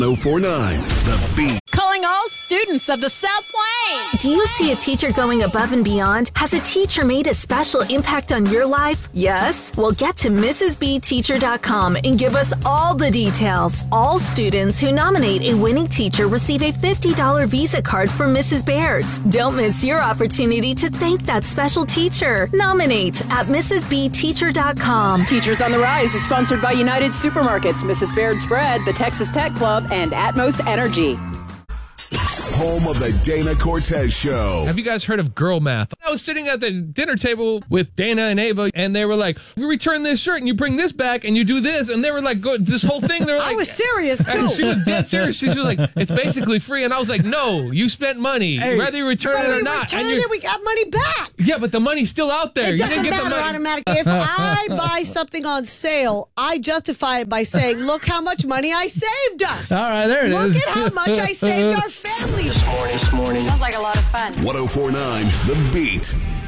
1049 The Beat. Calling all students of the South Plains. Do you see a teacher going above and beyond? Has a teacher made a special impact on your life? Yes? Well, get to MrsBteacher.com and give us all the details. All students who nominate a winning teacher receive a $50 Visa card from Mrs. Baird's. Don't miss your opportunity to thank that special teacher. Nominate at MrsBteacher.com. Teachers on the Rise is sponsored by United Supermarkets, Mrs. Baird's Bread, the Texas Tech Club, and Atmos Energy. Home of the Dana Cortez Show. Have you guys heard of girl math? I was sitting at the dinner table with Dana and Ava, and they were like, "We return this shirt, and you bring this back, and you do this," and they were like, "Go this whole thing." They were like, I was serious too. and she was dead serious. She was like, "It's basically free," and I was like, "No, you spent money, whether you return it or not." And we got money back. Yeah, but the money's still out there. It You doesn't didn't get the matter money. automatically. If I buy something on sale, I justify it by saying, "Look how much money I saved us." All right, there it is. Look at how much I saved our family. This morning. Sounds like a lot of fun. 1049 The Beat.